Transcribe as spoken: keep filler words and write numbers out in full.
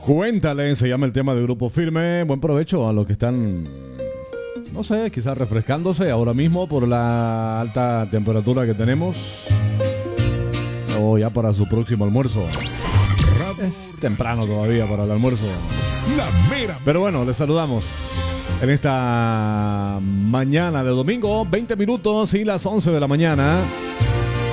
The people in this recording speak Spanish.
Cuéntale, se llama el tema de Grupo Firme. Buen provecho a los que están, no sé, quizás refrescándose ahora mismo por la alta temperatura que tenemos. O ya para su próximo almuerzo. Es temprano todavía para el almuerzo. La mera. Pero bueno, les saludamos en esta mañana de domingo, veinte minutos y las once de la mañana.